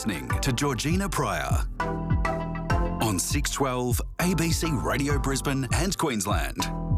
Listening to Georgina Pryor on 612 ABC Radio Brisbane and Queensland.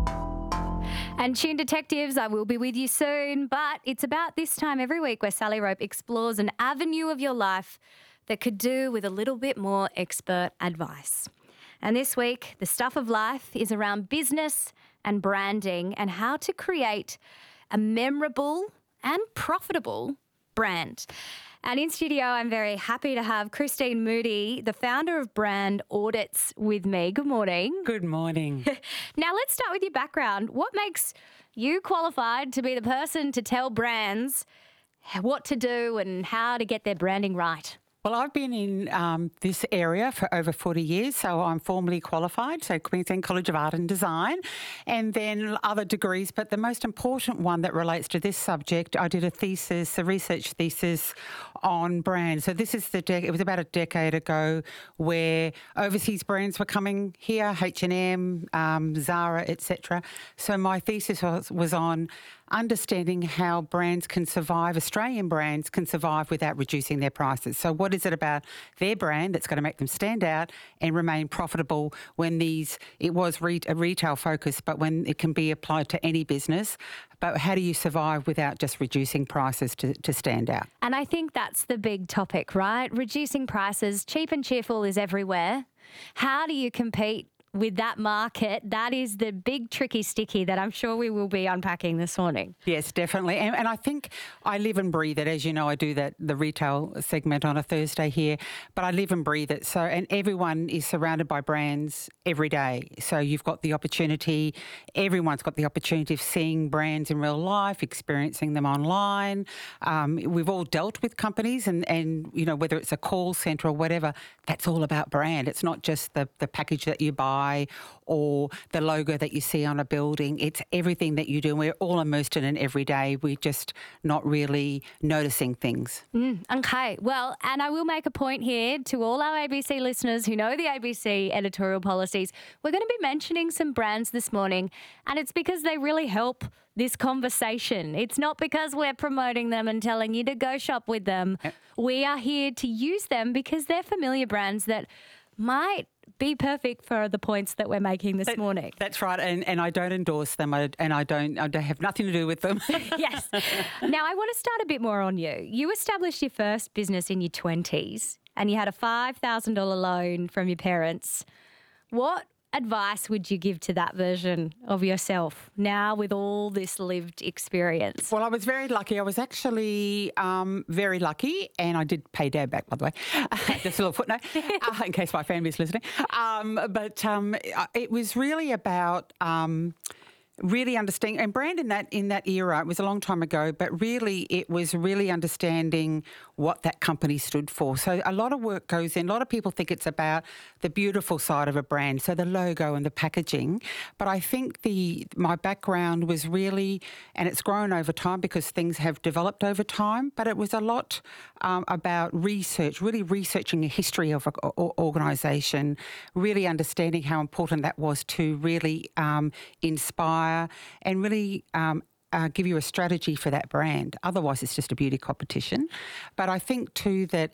And Tune Detectives, I will be with you soon, but it's about this time every week where Sally Rope explores an avenue of your life that could do with a little bit more expert advice. And this week, the stuff of life is around business and branding and how to create a memorable and profitable brand. And in studio, I'm very happy to have Christine Moody, the founder of Brand Audits, with me. Good morning. Good morning. Now, let's start with your background. What makes you qualified to be the person to tell brands what to do and how to get their branding right? Well, I've been in this area for over 40 years, so I'm formally qualified, so Queensland College of Art and Design, and then other degrees. But the most important one that relates to this subject, I did a research thesis on brands. So this is it was about a decade ago where overseas brands were coming here, H&M, Zara, etc. So my thesis was on understanding how brands can survive, Australian brands can survive without reducing their prices. So what is it about their brand that's going to make them stand out and remain profitable when it was a retail focus, but when it can be applied to any business? But how do you survive without just reducing prices to stand out? And I think that's the big topic, right? Reducing prices, cheap and cheerful is everywhere. How do you compete with that market? That is the big tricky sticky that I'm sure we will be unpacking this morning. Yes, definitely. And I think I live and breathe it. As you know, I do the retail segment on a Thursday here, but I live and breathe it. So, and everyone is surrounded by brands every day. So you've got the opportunity, everyone's got the opportunity of seeing brands in real life, experiencing them online. We've all dealt with companies and you know, whether it's a call centre or whatever, that's all about brand. It's not just the package that you buy or the logo that you see on a building. It's everything that you do. We're all immersed in it every day. We're just not really noticing things. Okay. Well, and I will make a point here to all our ABC listeners who know the ABC editorial policies. We're going to be mentioning some brands this morning, and it's because they really help this conversation. It's not because we're promoting them and telling you to go shop with them. We are here to use them because they're familiar brands that might be perfect for the points that we're making this morning. That's right, and I don't endorse them, I don't have nothing to do with them. Yes. Now, I want to start a bit more on you. You established your first business in your 20s and you had a $5,000 loan from your parents. What advice would you give to that version of yourself now with all this lived experience? Well, I was very lucky. I was actually very lucky, and I did pay Dad back, by the way. Just a little footnote, in case my family's listening. But it was really about really understanding, and brand in that era, it was a long time ago, but really it was really understanding what that company stood for. So a lot of work goes in. A lot of people think it's about the beautiful side of a brand, so the logo and the packaging. But I think my background was really, and it's grown over time because things have developed over time, but it was a lot about research, really researching the history of an organisation, really understanding how important that was to really inspire and really give you a strategy for that brand. Otherwise, it's just a beauty competition. But I think too that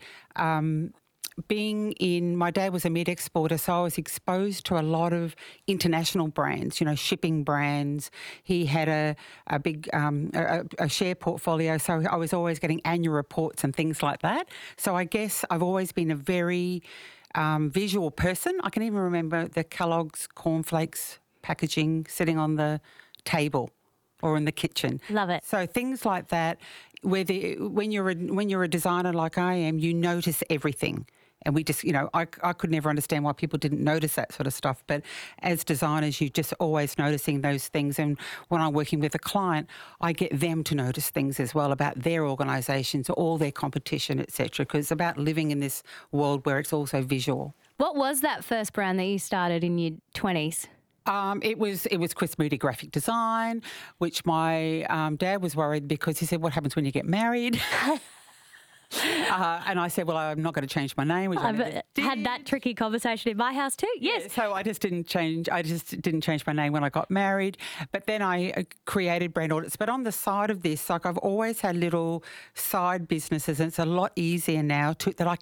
my dad was a meat exporter, so I was exposed to a lot of international brands, you know, shipping brands. He had a big share portfolio, so I was always getting annual reports and things like that. So I guess I've always been a very visual person. I can even remember the Kellogg's cornflakes packaging sitting on the table or in the kitchen. Love it. So things like that, when you're a designer like I am, you notice everything. And we just, you know, I could never understand why people didn't notice that sort of stuff. But as designers, you're just always noticing those things. And when I'm working with a client, I get them to notice things as well about their organisations, all their competition, etc. Because it's about living in this world where it's also visual. What was that first brand that you started in your 20s? It was Chris Moody Graphic Design, which my dad was worried because he said, "What happens when you get married?" And I said, well, I'm not going to change my name. I've had that tricky conversation in my house too. Yes. Yeah, so I just didn't change my name when I got married. But then I created Brand Audits. But on the side of this, like I've always had little side businesses, and it's a lot easier now that I